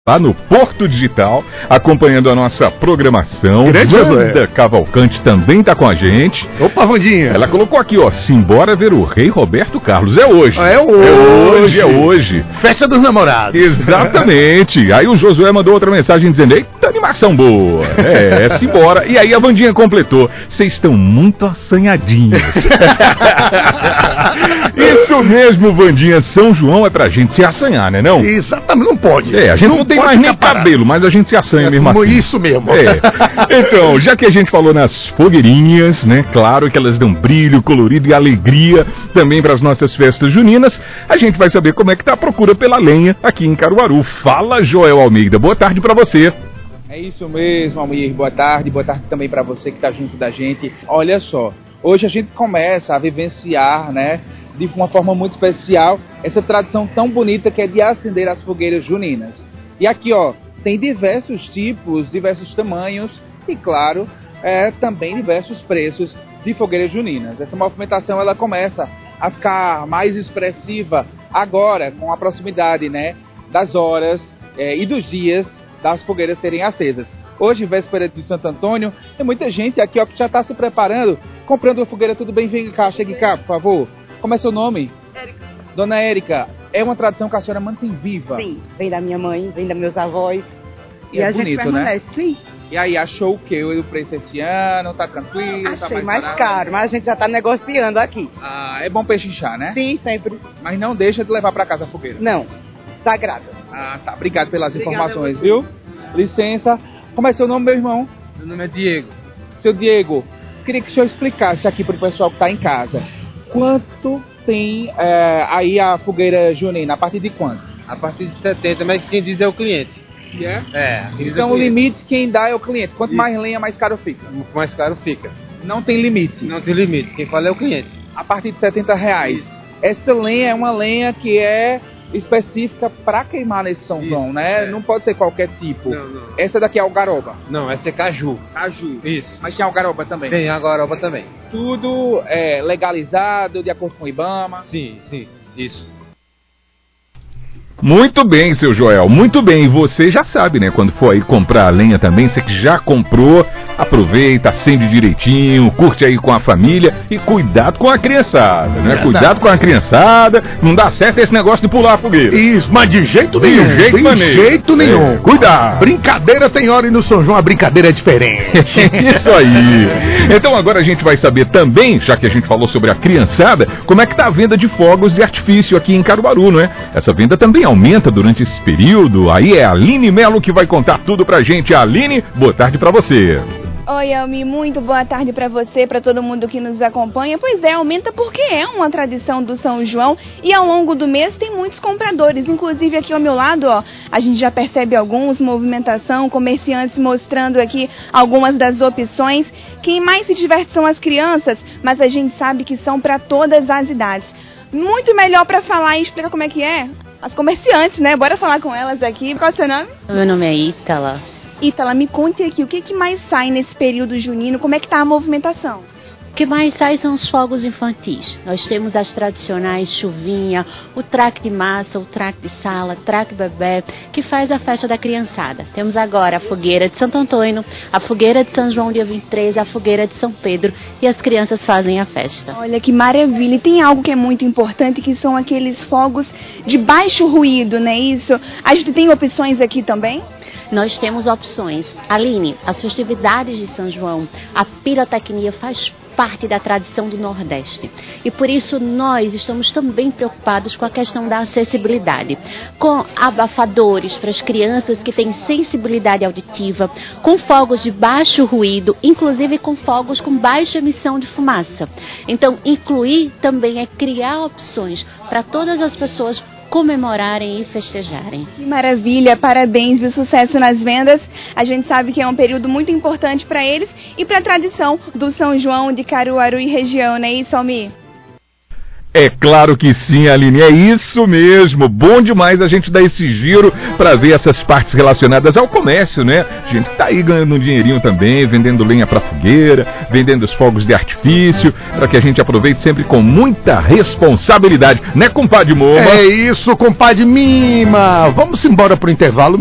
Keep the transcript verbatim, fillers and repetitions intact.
lá no Porto Digital, acompanhando a nossa programação. Grande Wanda Cavalcante também tá com a gente. Opa, Vandinha. Ela colocou aqui, ó, simbora ver o rei Roberto Carlos. É hoje. É hoje. É hoje, é hoje. Festa dos namorados. Exatamente. Aí o Josué mandou outra mensagem dizendo, eita, animação boa. É, é simbora. E aí a Vandinha completou, vocês estão muito assanhadinhos. Isso mesmo, Vandinha. São João é pra gente se assanhar, né não? Exatamente, não pode. É, a gente não, não tem mais nem parado. cabelo, mas a gente se assanha é, mesmo assim. Isso mesmo. É. Então, já que a gente falou nas fogueirinhas, né? Claro que elas dão brilho, colorido e alegria também para as nossas festas juninas. A gente vai saber como é que tá a procura pela lenha aqui em Caruaru. Fala, Joel Almeida. Boa tarde para você. É isso mesmo, Almir. Boa tarde. Boa tarde também para você que tá junto da gente. Olha só, hoje a gente começa a vivenciar, né, de uma forma muito especial, essa tradição tão bonita que é de acender as fogueiras juninas. E aqui, ó, tem diversos tipos, diversos tamanhos e, claro, é, também diversos preços de fogueiras juninas. Essa movimentação ela começa a ficar mais expressiva agora, com a proximidade, né, das horas é, e dos dias das fogueiras serem acesas. Hoje, véspera de Santo Antônio, tem muita gente aqui, ó, que já está se preparando, comprando uma fogueira. Tudo bem? Vem cá, chegue cá, por favor. Como é seu nome? Érica. Dona Érica, é uma tradição que a senhora mantém viva? Sim, vem da minha mãe, vem dos meus avós. E, e é a bonito, gente permanece, né? Sim. E aí, achou o quê? O preço esse ano? Tá tranquilo? Achei tá mais, mais barato? caro, mas a gente já tá negociando aqui. Ah, é bom pechinchar, né? Sim, sempre. Mas não deixa de levar para casa a fogueira. Não, sagrada. Ah, tá. Obrigado pelas Obrigada, informações, viu? Licença. Como é seu nome, meu irmão? Meu nome é Diego. Seu Diego, queria que o senhor explicasse aqui pro pessoal que tá em casa. Quanto tem é, aí a fogueira junina? A partir de quanto? A partir de setenta, mas quem diz é o cliente. Que é? É. Então o limite quem dá é o cliente. Quanto mais lenha, mais caro fica. Mais caro fica. Não tem limite. Não tem limite. Quem fala é o cliente. A partir de setenta reais. Essa lenha é uma lenha que é específica para queimar nesse São João, Isso, né? é. Não pode ser qualquer tipo. Não, não. Essa daqui é algaroba. Não, essa é caju. Caju. Isso. Mas tem algaroba também. Tem agaroba também. Tudo é legalizado de acordo com o IBAMA. Sim, sim. Isso. Muito bem, seu Joel, muito bem. E você já sabe, né? Quando for aí comprar a lenha também, você que já comprou, aproveita, acende direitinho, curte aí com a família e cuidado com a criançada, né? Verdade. Cuidado com a criançada, não dá certo esse negócio de pular a fogueira. Isso, mas de jeito De nenhum. jeito de maneiro. jeito nenhum. É, cuidado. Brincadeira tem hora e no São João a brincadeira é diferente. Isso aí. Então agora a gente vai saber também, já que a gente falou sobre a criançada, como é que tá a venda de fogos de artifício aqui em Caruaru, não é? Essa venda também aumenta durante esse período. Aí é a Aline Melo que vai contar tudo pra gente. Aline, boa tarde pra você. Oi, Elmi, muito boa tarde para você, para todo mundo que nos acompanha. Pois é, aumenta porque é uma tradição do São João e ao longo do mês tem muitos compradores. Inclusive aqui ao meu lado, ó, a gente já percebe alguns, movimentação, comerciantes mostrando aqui algumas das opções. Quem mais se diverte são as crianças, mas a gente sabe que são para todas as idades. Muito melhor para falar e explicar como é que é as comerciantes, né? Bora falar com elas aqui. Qual é o seu nome? Meu nome é Ítala. Ítala, me conte aqui, o que, que mais sai nesse período junino? Como é que tá a movimentação? O que mais sai são os fogos infantis. Nós temos as tradicionais chuvinha, o traque de massa, o traque de sala, traque bebê, que faz a festa da criançada. Temos agora a fogueira de Santo Antônio, a fogueira de São João dia vinte e três, a fogueira de São Pedro e as crianças fazem a festa. Olha que maravilha. E tem algo que é muito importante, que são aqueles fogos de baixo ruído, né? Isso. A gente tem opções aqui também? Nós temos opções. Aline, as festividades de São João, a pirotecnia faz parte da tradição do Nordeste. E por isso nós estamos também preocupados com a questão da acessibilidade. Com abafadores para as crianças que têm sensibilidade auditiva, com fogos de baixo ruído, inclusive com fogos com baixa emissão de fumaça. Então, incluir também é criar opções para todas as pessoas comemorarem e festejarem. Que maravilha, parabéns, viu? Sucesso nas vendas. A gente sabe que é um período muito importante para eles e para a tradição do São João de Caruaru e região, não é isso, Almir? É claro que sim, Aline, é isso mesmo. Bom demais a gente dar esse giro para ver essas partes relacionadas ao comércio, né? A gente tá aí ganhando um dinheirinho também, vendendo lenha para fogueira, vendendo os fogos de artifício, para que a gente aproveite sempre com muita responsabilidade, né, compadre Moma? É isso, compadre Mima. Vamos embora pro intervalo.